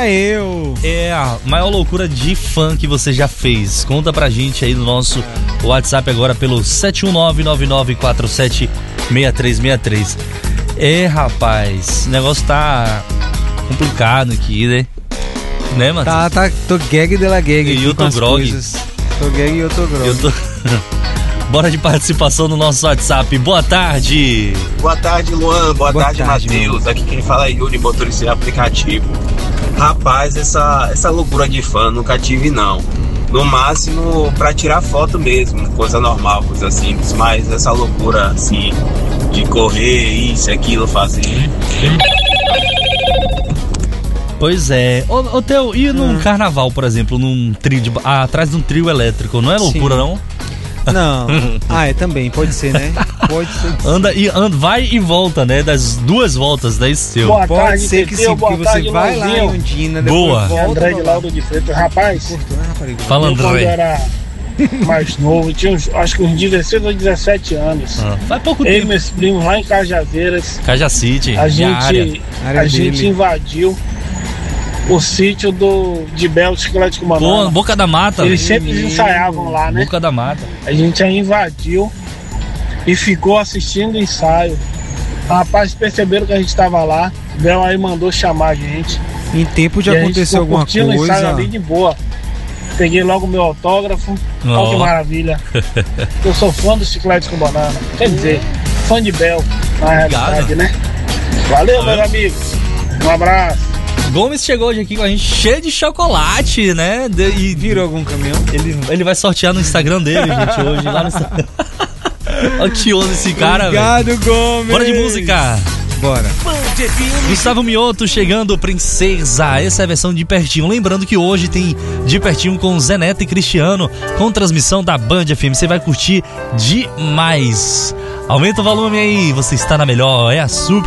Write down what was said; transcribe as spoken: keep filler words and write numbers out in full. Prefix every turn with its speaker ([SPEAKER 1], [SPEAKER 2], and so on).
[SPEAKER 1] era eu.
[SPEAKER 2] É a maior loucura de fã que você já fez. Conta pra gente aí no nosso WhatsApp agora pelo sete um nove, nove nove quatro sete, seis três seis três. É, rapaz, o negócio tá complicado aqui, né? Né, Matheus?
[SPEAKER 1] Tá, tá, tô gag de la gag.
[SPEAKER 2] E eu tô grog.
[SPEAKER 1] Tô gag e eu tô grog.
[SPEAKER 2] Eu tô... Bora de participação no nosso WhatsApp. Boa tarde.
[SPEAKER 3] Boa tarde, Luan. Boa, Boa tarde, tarde Matheus. Aqui quem fala é Yuri, motorista de aplicativo. Rapaz, essa, essa loucura de fã nunca tive, não. No máximo pra tirar foto mesmo, coisa normal, coisa simples. Mas essa loucura, assim, de correr, isso, aquilo, fazer...
[SPEAKER 2] Pois é. Ô, ô Theo, e num hum. carnaval, por exemplo, num trio de, ah, atrás de um trio elétrico, não é loucura, Sim. não?
[SPEAKER 1] Não. Ah, é também, pode ser, né? Pode ser.
[SPEAKER 2] Anda e anda, vai e volta, né? Das duas voltas, daí seu.
[SPEAKER 1] Boa pode tarde, ser que sim, porque você vai lá em Ondina, depois
[SPEAKER 2] Boa.
[SPEAKER 1] volta.
[SPEAKER 4] André de Laudo de Freitas. Rapaz,
[SPEAKER 2] fala, André.
[SPEAKER 4] Quando eu era mais novo, tinha uns, acho que uns dezesseis ou dezessete anos.
[SPEAKER 2] Ah, faz pouco
[SPEAKER 4] Eu
[SPEAKER 2] tempo.
[SPEAKER 4] e meus primos lá em Cajazeiras.
[SPEAKER 2] Cajacite.
[SPEAKER 4] A gente,
[SPEAKER 2] área.
[SPEAKER 4] a
[SPEAKER 1] área
[SPEAKER 4] gente
[SPEAKER 1] dele.
[SPEAKER 4] invadiu o sítio do, de Belo Chiclete com Banana.
[SPEAKER 2] Pô, Boca da Mata.
[SPEAKER 4] Eles sempre ensaiavam lá, né?
[SPEAKER 2] Boca da Mata.
[SPEAKER 4] A gente aí invadiu e ficou assistindo o ensaio. Rapaz, perceberam que a gente estava lá. Bel aí mandou chamar a gente.
[SPEAKER 1] Em tempo de
[SPEAKER 4] e
[SPEAKER 1] acontecer alguma coisa.
[SPEAKER 4] O ensaio ali de boa. Peguei logo o meu autógrafo.
[SPEAKER 2] Oh.
[SPEAKER 4] Olha que maravilha. Eu sou fã do Chiclete com Banana. Quer dizer, fã de Bel, na realidade, né? Valeu,
[SPEAKER 2] Valeu,
[SPEAKER 4] meus amigos. Um abraço.
[SPEAKER 2] Gomes chegou hoje aqui com a gente cheio de chocolate, né? De, e
[SPEAKER 1] virou algum caminhão?
[SPEAKER 2] Ele, ele vai sortear no Instagram dele, gente, hoje. Lá no Instagram. Olha que onda esse cara, velho.
[SPEAKER 1] Obrigado, Gomes.
[SPEAKER 2] Bora de música.
[SPEAKER 1] Bora.
[SPEAKER 2] Gustavo Mioto chegando, Princesa. Essa é a versão de pertinho. Lembrando que hoje tem de pertinho com Zé Neto e Cristiano, com transmissão da Band F M. Você vai curtir demais. Aumenta o volume aí, você está na melhor. É a Super.